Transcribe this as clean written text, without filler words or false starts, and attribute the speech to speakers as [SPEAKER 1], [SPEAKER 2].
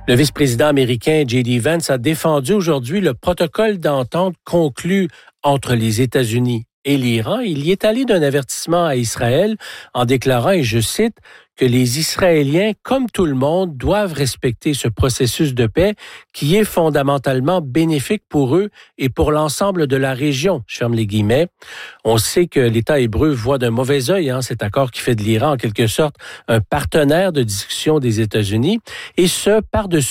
[SPEAKER 1] Le vice-président américain J.D. Vance a défendu aujourd'hui le protocole d'entente conclu entre les États-Unis et l'Iran. Il y est allé d'un avertissement à Israël en déclarant, et je cite, que les Israéliens, comme tout le monde, doivent respecter ce processus de paix qui est fondamentalement bénéfique pour eux et pour l'ensemble de la région. Je ferme les guillemets. On sait que l'État hébreu voit d'un mauvais œil cet accord qui fait de l'Iran, en quelque sorte, un partenaire de discussion des États-Unis, et ce, par-dessus